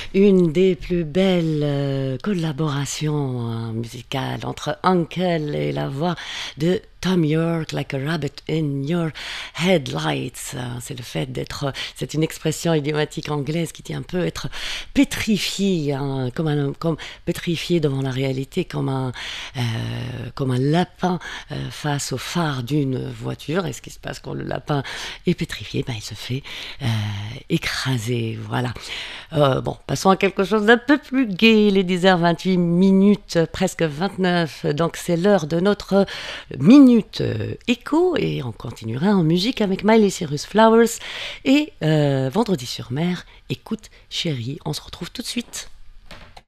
Une des plus belles collaborations musicales entre Uncle et la voix de Tom York, Like a Rabbit in Your Headlights. C'est le fait d'être, c'est une expression idiomatique anglaise qui dit un peu être pétrifié, hein, comme pétrifié devant la réalité, comme un lapin face au phare d'une voiture. Et ce qui se passe quand le lapin est pétrifié, ben, il se fait écraser. Voilà. Bon, passons à quelque chose d'un peu plus gai. Il est 10h28 minutes, presque 29. Donc c'est l'heure de notre minute écho et on continuera en musique avec Miley Cyrus Flowers et Vendredi sur mer. Écoute chérie, on se retrouve tout de suite.